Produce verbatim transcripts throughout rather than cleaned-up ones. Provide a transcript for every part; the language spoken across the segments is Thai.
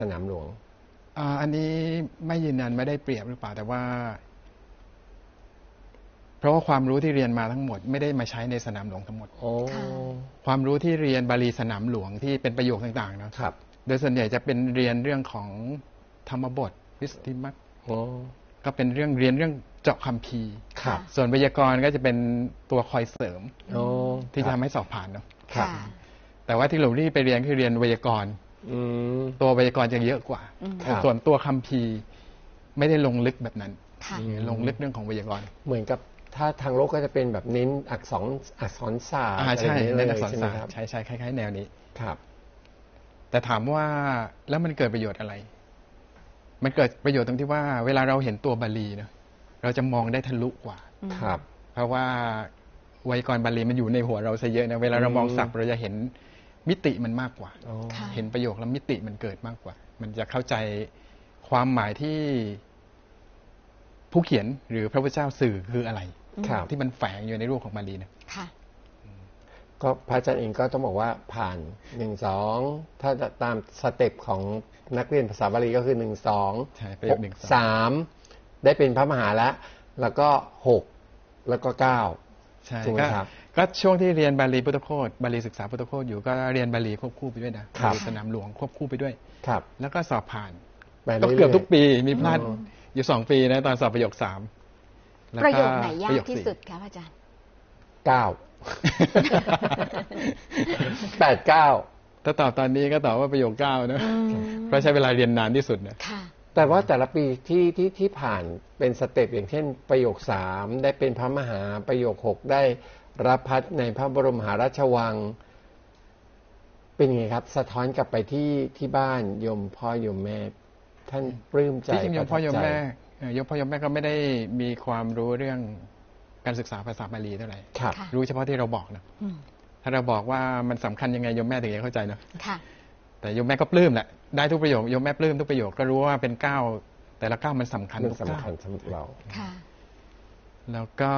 สนามหลวงอันนี้ไม่ยืนยันไม่ได้เปรียบหรือเปล่าแต่ว่าเพราะว่าความรู้ที่เรียนมาทั้งหมดไม่ได้มาใช้ในสนามหลวงทั้งหมดความรู้ที่เรียนบาลีสนามหลวงที่เป็นประโยคต่างๆนะครับโดยส่วนใหญ่จะเป็นเรียนเรื่องของธรรมบทวิสุทธิมรรคก็เป็นเรื่องเรียนเรื่องเจาะคัมภีร์ส่วนไวยากรณ์ก็จะเป็นตัวคอยเสริมที่ทำให้สอบผ่านเนาะแต่ว่าที่หลวงพี่ไปเรียนคือเรียนไวยากรณ์ตัวไวยากรณ์จะเยอะกว่าส่วนตัวคัมภีร์ไม่ได้ลงลึกแบบนั้นลงลึกเรื่องของไวยากรณ์เหมือนกับถ้าทางโลกก็จะเป็นแบบเน้นอักษรอักษรศาสตร์ใช่เน้นอักษรศาสตร์ใช่ใช่คล้ายๆแนวนี้ครับแต่ถามว่าแล้วมันเกิดประโยชน์อะไรมันเกิดประโยชน์ตรงที่ว่าเวลาเราเห็นตัวบาลีเนาะเราจะมองได้ทะลุกว่าครับเพราะว่าไวยากรณ์บาลีมันอยู่ในหัวเราซะเยอะนะเวลาเรามองศัพท์เราจะเห็นมิติมันมากกว่าเห็นประโยคแล้วมิติมันเกิดมากกว่ามันจะเข้าใจความหมายที่ผู้เขียนหรือพระพุทธเจ้าสื่อคืออะไรที่มันแฝงอยู่ในรูปของบาลีนะก็พระอาจารย์เองก็ต้องบอกว่าผ่านหนึ่งสองถ้าตามสเต็ปของนักเรียนภาษาบาลีก็คือหนึ่งสองสามได้เป็นพระมหาแล้วแล้วก็หกแล้วก็เก้าถูกไหมครับก็ช่วงที่เรียนบาลีพุทธโคตบาลีศึกษาพุทธโคตอยู่ก็เรียนบาลีควบคู่ไปด้วยนะบาลีสนามหลวงควบคู่ไปด้วยครับแล้วก็สอบผ่านก็เกือบทุกปีมีพลาดอยู่สองปีนะตอนสอบประโยคสามประโยคไหนยากที่สุดครับอาจารย์เก้าแปดเก้าถ้าตอบตอนนี้ก็ตอบว่าประโยคเก้านะเพราะใช้เวลาเรียนนานที่สุดนะแต่ว่าแต่ละปีที่ที่ที่ผ่านเป็นสเต็ปอย่างเช่นประโยคสามได้เป็นพระมหาประโยคหกได้รับพัดในพระบรมมหาราชวังเป็นไงครับสะท้อนกลับไปที่ที่บ้านโยมพ่อโยมแม่ท่านปลื้มใจที่จริงโยมพ่อโยมแม่โยมพ่อโยมแม่ก็ไม่ได้มีความรู้เรื่องการศึกษาภาษาบาลีเท่าไหร่รู้เฉพาะที่เราบอกนะถ้าเราบอกว่ามันสำคัญยังไงโยมแม่ถึงจะเข้าใจนะแต่โยมแม่ก็ปลื้มแหละได้ทุกประโยคโยมแม่ปลื้มทุกประโยคก็รู้ว่าเป็นเก้าแต่ละเก้ามันสำคัญทุกเก้าสำคัญสำหรับเราแล้วก็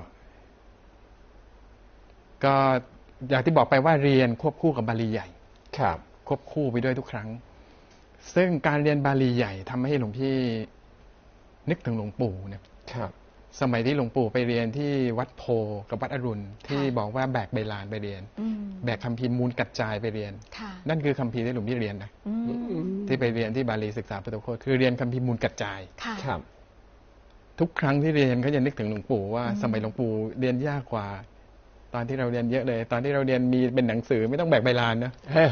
ก็อย่างที่บอกไปว่าเรียนควบคู่กับบาลีใหญ่ครับควบคู่ไปด้วยทุกครั้งซึ่งการเรียนบาลีใหญ่ทำให้หลวงพี่นึกถึงหลวงปู่เนี่ยสมัยที่หลวงปู่ไปเรียนที่วัดโพกับวัดอรุณที่บอกว่าแบกใบลานไปเรียนแบกคัมภีร์มูลกัจจายไปเรียนนั่นคือคัมภีร์ที่หลวงพี่เรียนนะที่ไปเรียนที่บาลีศึกษาพุทธโคตคือเรียนคัมภีร์มูลกัจจายครับทุกครั้งที่เรียนเขาจะนึกถึงหลวงปู่ว่าสมัยหลวงปู่เรียนยากกว่าตอนที่เราเรียนเยอะเลยตอนที่เราเรียนมีเป็นหนังสือไม่ต้องแบกใบลานนะ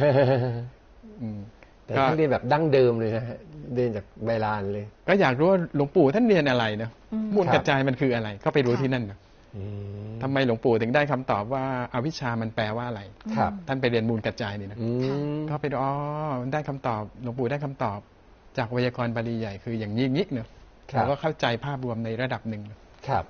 แต่ท่านเรียนแบบดั้งเดิมเลยนะฮะเรียนจากใบลานเลยก็อยากรู้ว่าหลวงปู่ท่านเรียนอะไรนะมูลกระจายมันคืออะไรก็ไปรู้ที่นั่นนะทำไมหลวงปู่ถึงได้คำตอบว่าอวิชชามันแปลว่าอะไรท่านไปเรียนมูลกระจายนี่นะก็ไปอ๋อได้คำตอบหลวงปู่ได้คำตอบจากไวยากรณ์บาลีใหญ่คืออย่างนี้งี้เนอะเราก็เข้าใจภาพรวมในระดับหนึ่งครับ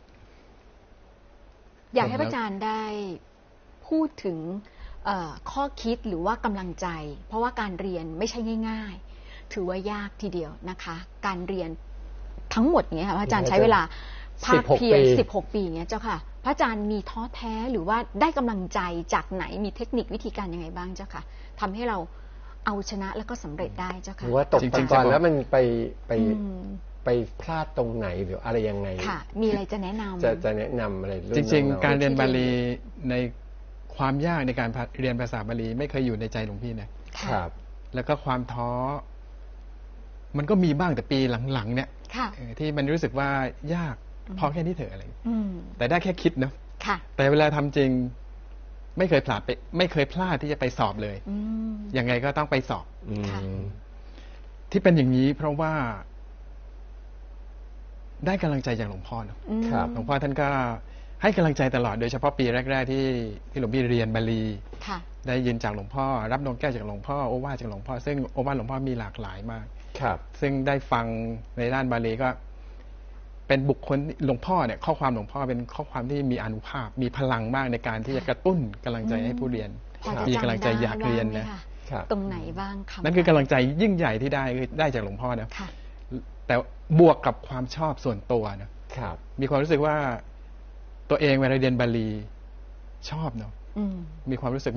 อยากให้พระอาจารย์ได้พูดถึงข้อคิดหรือว่ากำลังใจเพราะว่าการเรียนไม่ใช่ง่ายๆถือว่ายากทีเดียวนะคะการเรียนทั้งหมดเนี้ยค่ะพระอาจารย์ใช้เวลาภาคเพียรสิบหกปีเนี้ยเจ้าค่ะพระอาจารย์มีท้อแท้หรือว่าได้กำลังใจจากไหนมีเทคนิควิธีการยังไงบ้างเจ้าค่ะทำให้เราเอาชนะแล้วก็สำเร็จได้เจ้าค่ะหรือว่าตกตะกอนแล้วมันไปไปไปพลาดตรงไหนหรืออะไรยังไงค่ะมีอะไรจะแนะนำจะจะแนะนำอะไรจริงๆการเรียนบาลีในความยากในการเรียนภาษาบาลีไม่เคยอยู่ในใจหลวงพี่นะครับแล้วก็ความท้อมันก็มีบ้างแต่ปีหลังๆเนี่ยที่มันรู้สึกว่ายากพอแค่นี้เถอะอะไรแต่ได้แค่คิดเนาะแต่เวลาทำจริงไม่เคยพลาดไปไม่เคยพลาดที่จะไปสอบเลยยังไงก็ต้องไปสอบที่เป็นอย่างนี้เพราะว่าได้กำลังใจจากหลวงพ่อเนาะหลวงพ่อท่านก็ให้กำลังใจตลอดโดยเฉพาะปีแรกๆที่ที่หลวงพี่เรียนบาลีได้ยินจากหลวงพ่อรับดวงแก้วจากหลวงพ่อโอวาทจากหลวงพ่อซึ่งโอวาทหลวงพ่อมีหลากหลายมากซึ่งได้ฟังในด้านบาลีก็เป็นบุคคลหลวงพ่อเนี่ยข้อความหลวงพ่อเป็นข้อความที่มีอานุภาพมีพลังมากในการที่จะกระตุ้นกำลังใจให้ผู้เรียนมีกำลังใจอยากเรียนนะตรงไหนบ้างคนั่นคือกำลังใจยิ่งใหญ่ที่ได้คือได้จากหลวงพ่อนะแต่บวกกับความชอบส่วนตัวนะมีความรู้สึกว่าตัวเองเวลาเรียนบาลีชอบเนาะมีความรู้สึก